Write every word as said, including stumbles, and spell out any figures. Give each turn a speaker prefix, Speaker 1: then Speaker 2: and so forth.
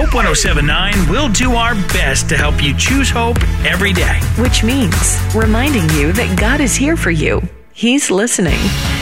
Speaker 1: Hope one oh seven point nine will do our best to help you choose hope every day.
Speaker 2: Which means reminding you that God is here for you. He's listening.